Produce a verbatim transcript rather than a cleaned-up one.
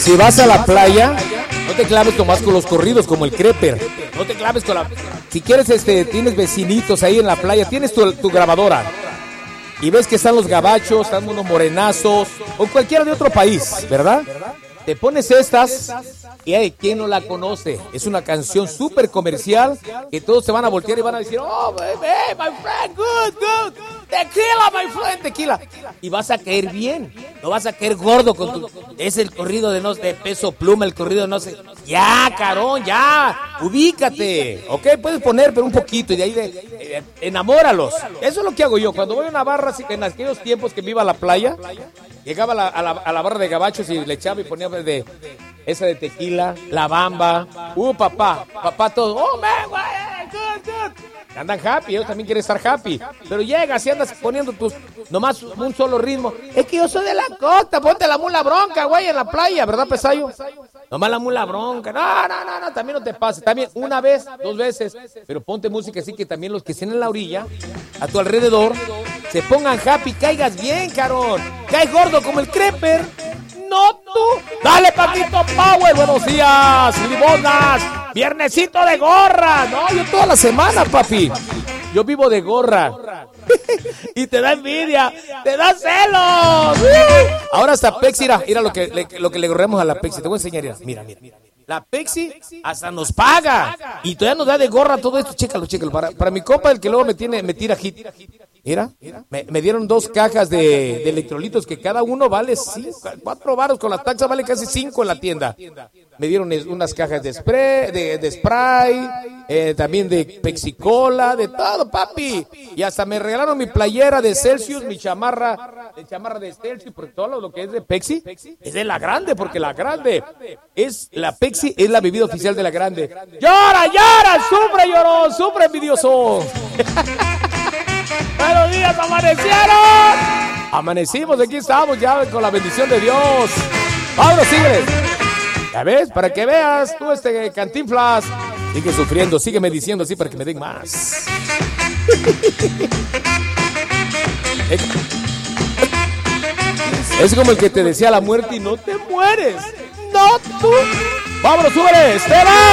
si vas a la playa, no te claves nomás con los corridos como el creper. No te claves con la... Si quieres, este, tienes vecinitos ahí en la playa, tienes tu, tu grabadora. Y ves que están los gabachos, están unos morenazos, o cualquiera de otro país, ¿verdad? Te pones estas y hey, ¿quién no la conoce? Es una canción súper comercial que todos se van a voltear y van a decir, oh, baby, my friend, good, good, tequila, my friend, tequila. Y vas a caer bien, no vas a caer gordo con tu... Es el corrido de, no, de Peso Pluma, el corrido de no sé... Ya, carón, ya, ubícate, ¿ok? Puedes poner, pero un poquito y de ahí de, eh, enamóralos. Eso es lo que hago yo, cuando voy a una barra, así que en aquellos tiempos que me iba a la playa... Llegaba a la, a, la, a la barra de gabachos y le echaba y ponía de esa de tequila, la bamba. Uh, papá, papá todo. Oh, man, güey, good, good. Andan happy, ellos también quieren estar happy. Pero llegas y andas poniendo tus, nomás un solo ritmo. Es que yo soy de la costa, ponte la mula bronca, güey, en la playa, ¿verdad, Pesayo? Nomás la mula bronca. No, no, no, no, también no te pases. También una vez, dos veces. Pero ponte música así que también los que estén en la orilla, a tu alrededor, se pongan happy, caigas bien, carón. Caes gordo como el creper. No tú. Dale, Paquito Power, buenos días, limonas. Viernesito de gorra. No, yo toda la semana, papi. Yo vivo de gorra. Y te da envidia, te da celos. Ahora hasta Pepsi, mira, mira lo que le, lo que le gorremos a la Pepsi. Te voy a enseñar, mira, mira, mira. La Pepsi hasta nos paga. Y todavía nos da de gorra todo esto. Chécalo, chécalo. Para, para mi compa, el que luego me, tiene, me tira hit. Mira, me, me dieron dos cajas de, de electrolitos que cada uno vale cinco, cuatro baros. Con la taxa vale casi cinco en la tienda. Me dieron unas cajas de spray, de, de spray, eh, también de Pepsi Cola, de todo, papi. Y hasta me regalaron mi playera de Celsius, mi chamarra, de chamarra de Celsius, porque todo lo que es de Pepsi es de la grande, porque la grande es, la Pepsi es la bebida oficial de la grande. ¡Llora, llora! ¡Sufre, llorón! ¡Sufre, envidioso! ¡Buenos días, amanecieron! Amanecimos, aquí estamos ya con la bendición de Dios. ¡Vámonos, síguele! ¿Ya ves? Para que veas, tú este Cantinflas sigue sufriendo, sígueme diciendo así para que me den más. Es como el que te decía la muerte y no te mueres. No tú. Vámonos, súbele, Esteban.